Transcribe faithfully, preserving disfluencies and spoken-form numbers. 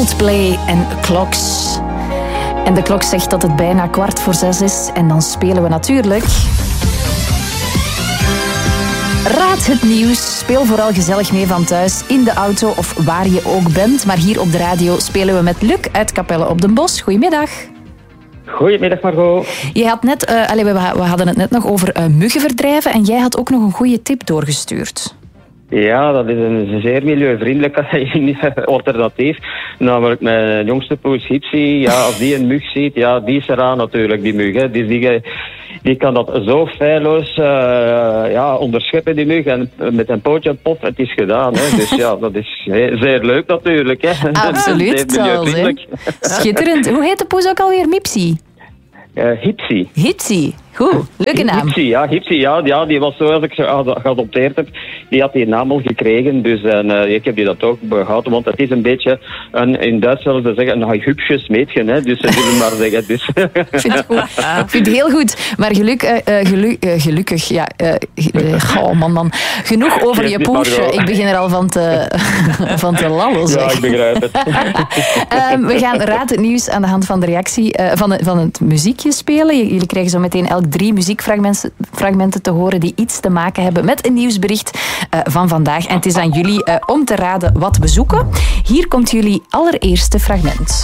Coldplay en Clocks. En de klok zegt dat het bijna kwart voor zes is. En dan spelen we natuurlijk... Raad het nieuws. Speel vooral gezellig mee van thuis, in de auto of waar je ook bent. Maar hier op de radio spelen we met Luc uit Capelle op den Bosch. Goedemiddag. Goedemiddag, Margot. Je had net, uh, allez, we, we hadden het net nog over uh, muggen verdrijven en jij had ook nog een goede tip doorgestuurd. Ja, dat is een zeer milieuvriendelijk alternatief. Namelijk mijn jongste poes Hipsy. Ja, als die een mug ziet, ja, die is eraan natuurlijk, die mug. Hè. Die, die, die kan dat zo feilloos uh, ja, onderscheppen, die mug. En met een pootje pof, het is gedaan. Hè. Dus ja, dat is zeer, zeer leuk natuurlijk. Hè. Absoluut, zelfs. Schitterend. Hoe heet de poes ook alweer? Mipsy? Uh, Hipsy. Hipsy. Goed, leuke naam. Hipsy, ja, Hipsy, ja, ja, die was zo, als ik ze geadopteerd heb, die had die naam al gekregen, dus en, uh, ik heb die dat ook behouden, want het is een beetje, een, in Duits zullen ze zeggen, een hupsjes meetje, hè, dus ze zullen maar zeggen. Dus. Ik vind het goed. Ik vind het heel goed, maar geluk, uh, gelu, uh, gelukkig, ja, uh, oh man, man, genoeg over je poesje, ik begin er al van te, van te lallen, zeg. Ja, ik begrijp het. um, we gaan Raad het nieuws aan de hand van de reactie, uh, van, van het muziekje spelen. Jullie krijgen zo meteen elk drie muziekfragmenten fragmenten te horen die iets te maken hebben met een nieuwsbericht uh, van vandaag. En het is aan jullie uh, om te raden wat we zoeken. Hier komt jullie allereerste fragment.